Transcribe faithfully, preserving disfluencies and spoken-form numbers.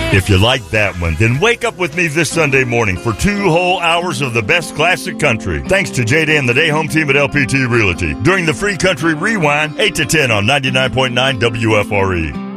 If you like that one, then wake up with me this Sunday morning for two whole hours of the best classic country. Thanks to J-Day and the Day Home Team at L P T Realty. During the Free Country Rewind, eight to ten on ninety-nine point nine W F R E.